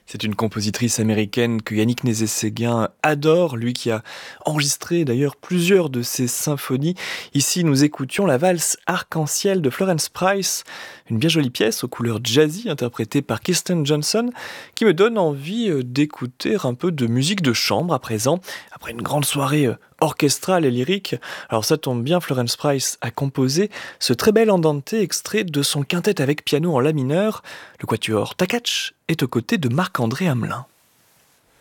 C'est une compositrice américaine que Yannick Nézet-Séguin adore, lui qui a enregistré d'ailleurs plusieurs de ses symphonies. Ici, nous écoutions la valse Arc-en-ciel de Florence Price, une bien jolie pièce aux couleurs jazzy interprétée par Kirsten Johnson, qui me donne envie d'écouter un peu de musique de chambre à présent, après une grande soirée orchestrale et lyrique. Alors ça tombe bien, Florence Price a composé ce très bel andante extrait de son quintet avec piano en la mineur. Le quatuor Takach est aux côtés de Marc-André Hamelin.